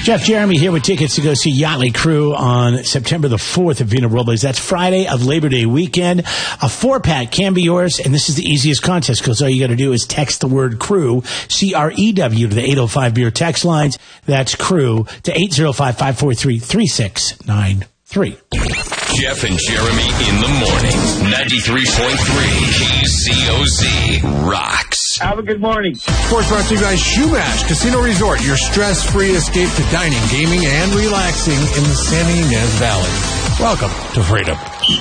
Jeff Jeremy here with tickets to go see Yachtly Crew on September the 4th at Vina Robles. That's Friday of Labor Day weekend. A 4-pack can be yours, and this is the easiest contest because all you got to do is text the word CREW, C-R-E-W, to the 805-BEER text lines. That's CREW to 805-543-3693. Jeff and Jeremy in the morning. 93.3 KCOZ rocks. Have a good morning. Sports brought to you by Shumash Casino Resort, your stress-free escape to dining, gaming, and relaxing in the San Ynez Valley. Welcome to Freedom.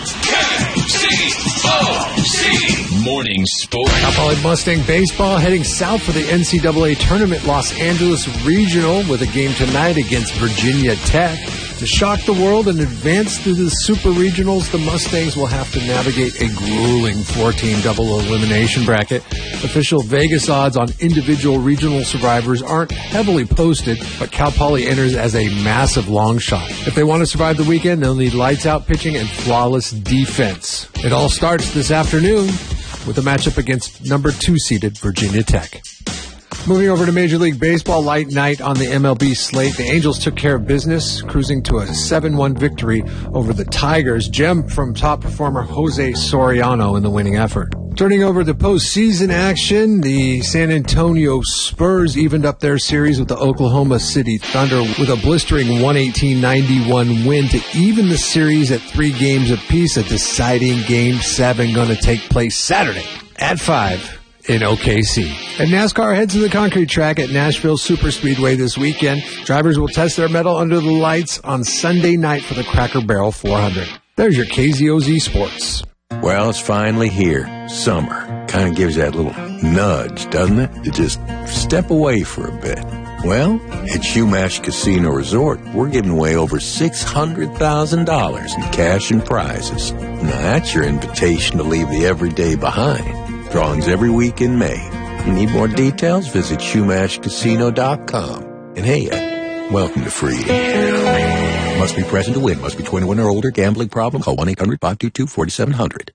KCOZ Morning Sport. Cal Poly Mustang Baseball heading south for the NCAA Tournament Los Angeles Regional with a game tonight against Virginia Tech. To shock the world and advance to the Super Regionals, the Mustangs will have to navigate a grueling 4-team double elimination bracket. Official Vegas odds on individual regional survivors aren't heavily posted, but Cal Poly enters as a massive long shot. If they want to survive the weekend, they'll need lights-out pitching and flawless defense. It all starts this afternoon with a matchup against number 2-seeded Virginia Tech. Moving over to Major League Baseball, light night on the MLB slate. The Angels took care of business, cruising to a 7-1 victory over the Tigers. Gem from top performer Jose Soriano in the winning effort. Turning over to postseason action, the San Antonio Spurs evened up their series with the Oklahoma City Thunder with a blistering 118-91 win to even the series at 3 games apiece. A deciding Game 7 going to take place Saturday at 5. In OKC. And NASCAR heads to the concrete track at Nashville Superspeedway this weekend. Drivers will test their mettle under the lights on Sunday night for the Cracker Barrel 400. There's your KZOZ Sports. Well, it's finally here. Summer. Kind of gives that little nudge, doesn't it? To just step away for a bit. Well, at Shumash Casino Resort, we're giving away over $600,000 in cash and prizes. Now that's your invitation to leave the everyday behind. Drawings every week in May. You need more details? Visit ShumashCasino.com. And hey, welcome to freedom. Must be present to win. Must be 21 or older. Gambling problem? Call 1-800-522-4700.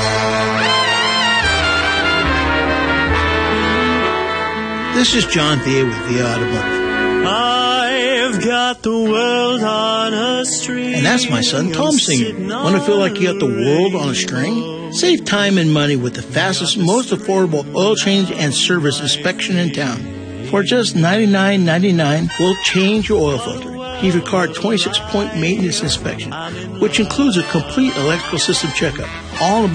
This is John Thea with The Automotive. I've got the world on a string. And that's my son Tom singing. Want to feel like you got the world on a string? Save time and money with the fastest, most affordable oil change and service inspection in town. For just $99.99, we'll change your oil filter. Give your car a 26-point maintenance inspection, which includes a complete electrical system checkup. All about